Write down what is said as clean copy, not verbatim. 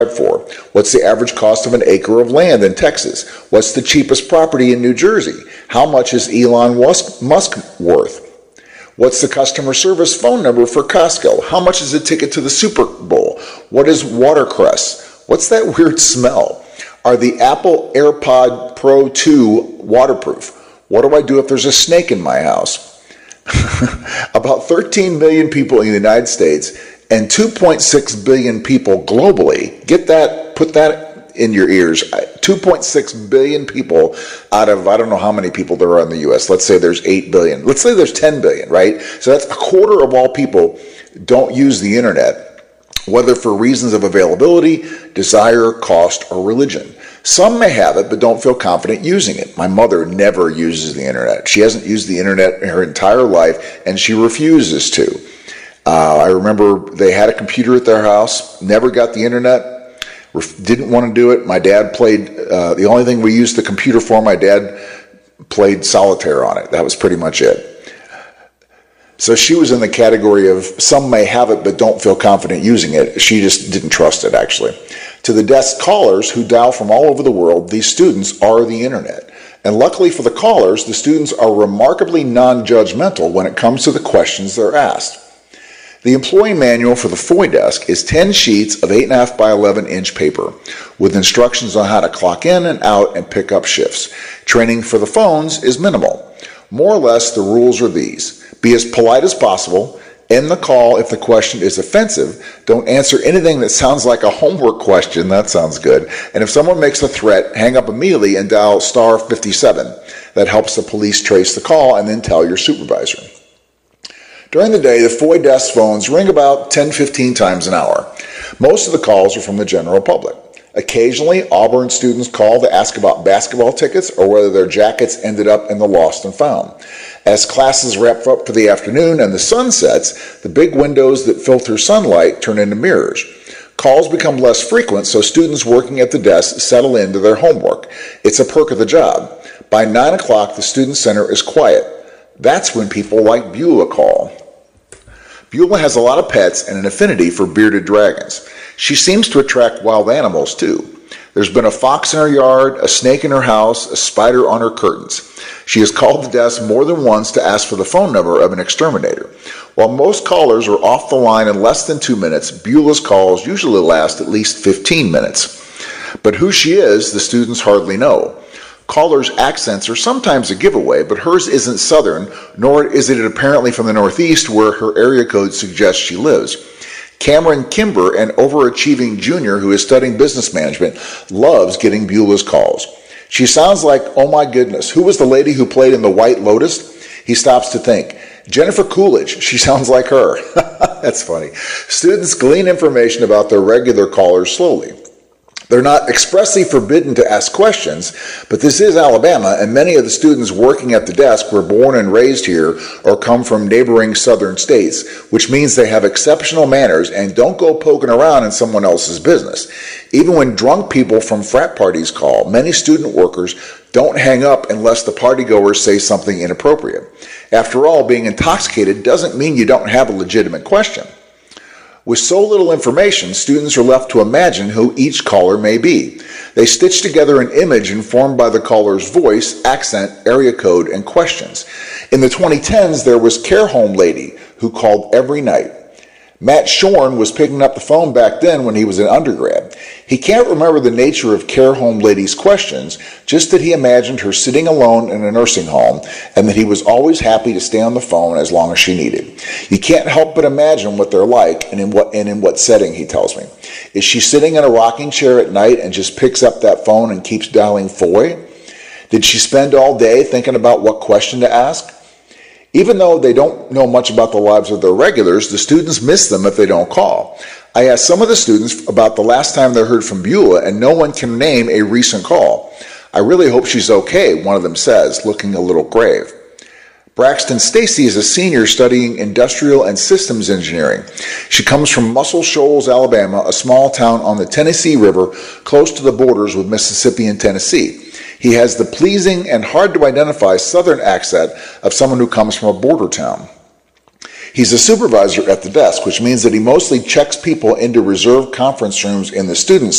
for? What's the average cost of an acre of land in Texas? What's the cheapest property in New Jersey? How much is Elon Musk worth? What's the customer service phone number for Costco? How much is a ticket to the Super Bowl? What is watercress? What's that weird smell? Are the Apple AirPod Pro 2 waterproof? What do I do if there's a snake in my house? About 13 million people in the United States and 2.6 billion people globally. Get that, put that in your ears. 2.6 billion people out of, I don't know how many people there are in the U.S. Let's say there's 8 billion. Let's say there's 10 billion, right? So that's a quarter of all people don't use the internet, whether for reasons of availability, desire, cost, or religion. Some may have it, but don't feel confident using it. My mother never uses the internet. She hasn't used the internet in her entire life, and she refuses to. I remember they had a computer at their house, never got the internet, didn't want to do it. My dad played, the only thing we used the computer for, my dad played solitaire on it. That was pretty much it. So she was in the category of some may have it but don't feel confident using it. She just didn't trust it, actually. To the desk callers who dial from all over the world, these students are the internet. And luckily for the callers, the students are remarkably non-judgmental when it comes to the questions they're asked. The employee manual for the FOI desk is 10 sheets of 8.5 by 11 inch paper with instructions on how to clock in and out and pick up shifts. Training for the phones is minimal. More or less, the rules are these. Be as polite as possible. End the call if the question is offensive. Don't answer anything that sounds like a homework question. That sounds good. And if someone makes a threat, hang up immediately and dial star 57. That helps the police trace the call and then tell your supervisor. During the day, the FOI desk phones ring about 10-15 times an hour. Most of the calls are from the general public. Occasionally, Auburn students call to ask about basketball tickets or whether their jackets ended up in the lost and found. As classes wrap up for the afternoon and the sun sets, the big windows that filter sunlight turn into mirrors. Calls become less frequent, so students working at the desk settle into their homework. It's a perk of the job. By 9 o'clock, the student center is quiet. That's when people like Beulah call. Beulah has a lot of pets and an affinity for bearded dragons. She seems to attract wild animals, too. There's been a fox in her yard, a snake in her house, a spider on her curtains. She has called the desk more than once to ask for the phone number of an exterminator. While most callers are off the line in less than 2 minutes, Beulah's calls usually last at least 15 minutes. But who she is, the students hardly know. Callers' accents are sometimes a giveaway, but hers isn't Southern, nor is it apparently from the Northeast where her area code suggests she lives. Cameron Kimber, an overachieving junior who is studying business management, loves getting Beulah's calls. She sounds like, oh my goodness, who was the lady who played in The White Lotus? He stops to think. Jennifer Coolidge, she sounds like her. That's funny. Students glean information about their regular callers slowly. They're not expressly forbidden to ask questions, but this is Alabama, and many of the students working at the desk were born and raised here or come from neighboring southern states, which means they have exceptional manners and don't go poking around in someone else's business. Even when drunk people from frat parties call, many student workers don't hang up unless the partygoers say something inappropriate. After all, being intoxicated doesn't mean you don't have a legitimate question. With so little information, students are left to imagine who each caller may be. They stitch together an image informed by the caller's voice, accent, area code, and questions. In the 2010s, there was Care Home Lady, who called every night. Matt Shorn was picking up the phone back then when he was an undergrad. He can't remember the nature of Care Home Lady's questions, just that he imagined her sitting alone in a nursing home and that he was always happy to stay on the phone as long as she needed. You can't help but imagine what they're like and in what setting, he tells me. Is she sitting in a rocking chair at night and just picks up that phone and keeps dialing FOI? Did she spend all day thinking about what question to ask? Even though they don't know much about the lives of their regulars, the students miss them if they don't call. I asked some of the students about the last time they heard from Beulah, and no one can name a recent call. I really hope she's okay, one of them says, looking a little grave. Braxton Stacy is a senior studying industrial and systems engineering. She comes from Muscle Shoals, Alabama, a small town on the Tennessee River close to the borders with Mississippi and Tennessee. He has the pleasing and hard-to-identify southern accent of someone who comes from a border town. He's a supervisor at the desk, which means that he mostly checks people into reserved conference rooms in the student